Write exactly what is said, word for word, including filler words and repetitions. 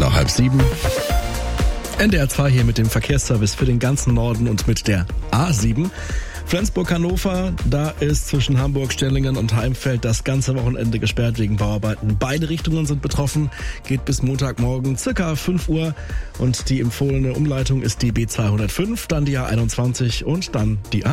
Genau, halb sieben. N D R zwei hier mit dem Verkehrsservice für den ganzen Norden und mit der A sieben. Flensburg-Hannover, da ist zwischen Hamburg, Stellingen und Heimfeld das ganze Wochenende gesperrt wegen Bauarbeiten. Beide Richtungen sind betroffen, geht bis Montagmorgen circa fünf Uhr und die empfohlene Umleitung ist die B zweihundertfünf, dann die A einundzwanzig und dann die A